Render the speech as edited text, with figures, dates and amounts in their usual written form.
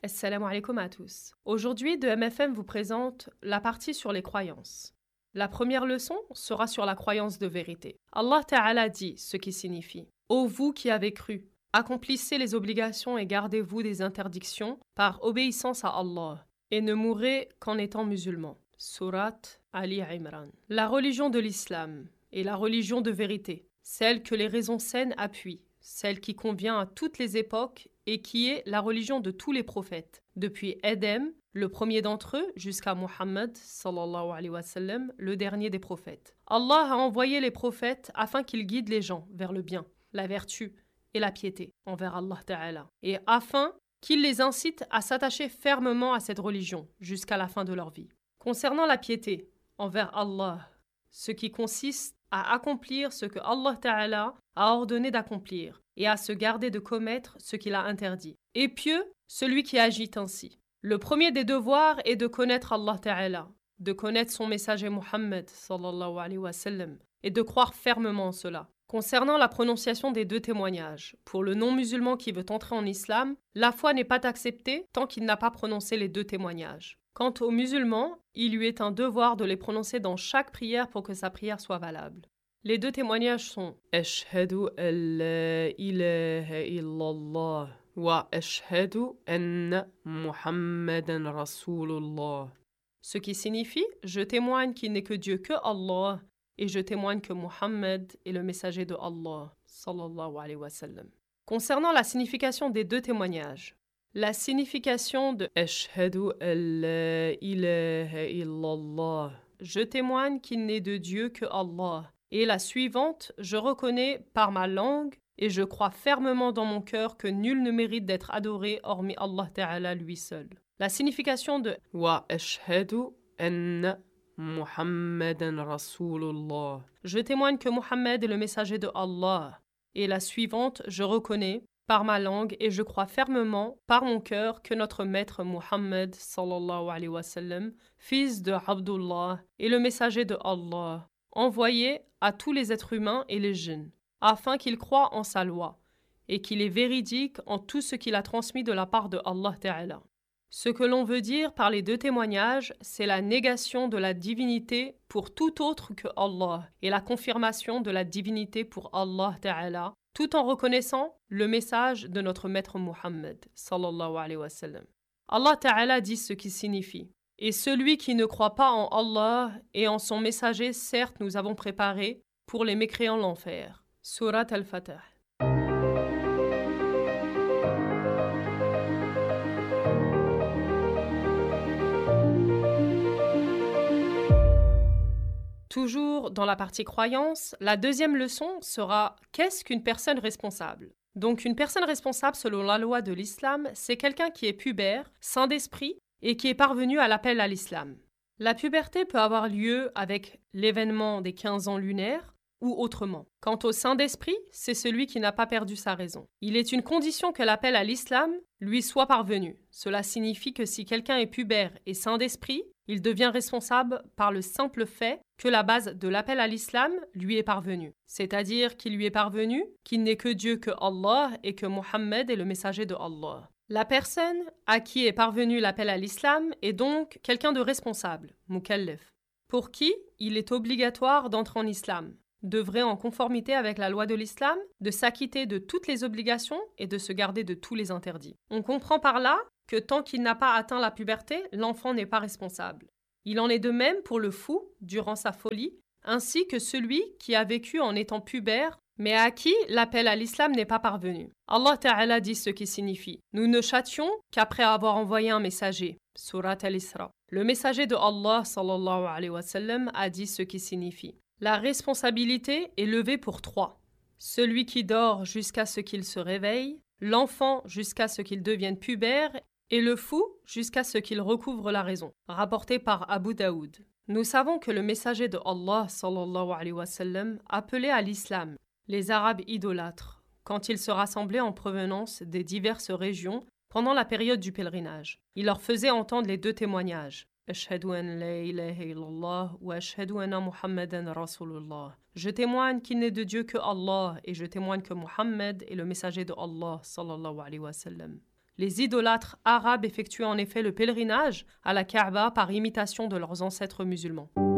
Assalamu alaikum à tous. Aujourd'hui, 2MFM vous présente la partie sur les croyances. La première leçon sera sur la croyance de vérité. Allah Ta'ala dit ce qui signifie « Ô vous qui avez cru, accomplissez les obligations et gardez-vous des interdictions par obéissance à Allah, et ne mourrez qu'en étant musulmans. » Surat Ali Imran. La religion de l'islam est la religion de vérité, celle que les raisons saines appuient, celle qui convient à toutes les époques et qui est la religion de tous les prophètes, depuis Adam, le premier d'entre eux, jusqu'à Muhammad, sallallahu alayhi wa sallam, le dernier des prophètes. Allah a envoyé les prophètes afin qu'ils guident les gens vers le bien, la vertu et la piété envers Allah Ta'ala, et afin qu'ils les incitent à s'attacher fermement à cette religion jusqu'à la fin de leur vie. Concernant la piété envers Allah, ce qui consiste à accomplir ce que Allah Ta'ala a ordonné d'accomplir et à se garder de commettre ce qu'il a interdit. Et pieux, celui qui agit ainsi. Le premier des devoirs est de connaître Allah Ta'ala, de connaître son messager Muhammad sallallahu alayhi wa sallam, et de croire fermement en cela. Concernant la prononciation des deux témoignages, pour le non-musulman qui veut entrer en islam, la foi n'est pas acceptée tant qu'il n'a pas prononcé les deux témoignages. Quant aux musulmans, il lui est un devoir de les prononcer dans chaque prière pour que sa prière soit valable. Les deux témoignages sont « Ashhadu an la ilaha illallah wa ashhadu anna Muhammadan Rasulullah » ce qui signifie « Je témoigne qu'il n'est que Dieu que Allah et je témoigne que Muhammad est le messager de Allah sallallahu alayhi wa sallam ». Concernant la signification des deux témoignages, la signification de « Ashhadu an la ilaha illallah » je témoigne qu'il n'est de Dieu que Allah. Et la suivante, je reconnais par ma langue et je crois fermement dans mon cœur que nul ne mérite d'être adoré hormis Allah Ta'ala lui seul. La signification de Wa ashhadu anna Muhammadan Rasulullah. Je témoigne que Muhammad est le messager de Allah. Et la suivante, je reconnais par ma langue et je crois fermement par mon cœur que notre maître Muhammad sallallahu alayhi wa sallam, fils de Abdullah, est le messager de Allah, envoyé à tous les êtres humains et les djinns, afin qu'ils croient en sa loi, et qu'il est véridique en tout ce qu'il a transmis de la part de Allah Ta'ala. Ce que l'on veut dire par les deux témoignages, c'est la négation de la divinité pour tout autre que Allah, et la confirmation de la divinité pour Allah Ta'ala, tout en reconnaissant le message de notre maître Muhammad, sallallahu alayhi wa sallam. Allah Ta'ala dit ce qui signifie. Et celui qui ne croit pas en Allah et en son messager, certes, nous avons préparé pour les mécréants l'enfer. Surat Al-Fatah. Toujours dans la partie croyance, la deuxième leçon sera « Qu'est-ce qu'une personne responsable ?» Donc une personne responsable selon la loi de l'islam, c'est quelqu'un qui est pubère, sain d'esprit, et qui est parvenu à l'appel à l'islam. La puberté peut avoir lieu avec l'événement des 15 ans lunaires ou autrement. Quant au saint d'esprit, c'est celui qui n'a pas perdu sa raison. Il est une condition que l'appel à l'islam lui soit parvenu. Cela signifie que si quelqu'un est pubère et saint d'esprit, il devient responsable par le simple fait que la base de l'appel à l'islam lui est parvenue. C'est-à-dire qu'il lui est parvenu qu'il n'est que Dieu que Allah et que Muhammad est le messager de Allah. La personne à qui est parvenu l'appel à l'islam est donc quelqu'un de responsable, mukallaf, pour qui il est obligatoire d'entrer en islam, d'œuvrer en conformité avec la loi de l'islam, de s'acquitter de toutes les obligations et de se garder de tous les interdits. On comprend par là que tant qu'il n'a pas atteint la puberté, l'enfant n'est pas responsable. Il en est de même pour le fou durant sa folie, ainsi que celui qui a vécu en étant pubère, mais à qui l'appel à l'islam n'est pas parvenu. Allah Ta'ala dit ce qui signifie « Nous ne châtions qu'après avoir envoyé un messager » Surat Al-Isra. Le messager de Allah sallallahu alayhi wa sallam a dit ce qui signifie « La responsabilité est levée pour trois. Celui qui dort jusqu'à ce qu'il se réveille, l'enfant jusqu'à ce qu'il devienne pubère et le fou jusqu'à ce qu'il recouvre la raison. » Rapporté par Abu Daoud. Nous savons que le messager de Allah sallallahu alayhi wa sallam appelait à l'islam les Arabes idolâtres, quand ils se rassemblaient en provenance des diverses régions pendant la période du pèlerinage. Il leur faisait entendre les deux témoignages. Ashhadu an la ilaha illallah wa ashhadu anna Muhammadan Rasulullah. Je témoigne qu'il n'est de Dieu que Allah et je témoigne que Muhammad est le messager de Allah sallallahu alayhi wa sallam. Les idolâtres arabes effectuaient en effet le pèlerinage à la Kaaba par imitation de leurs ancêtres musulmans.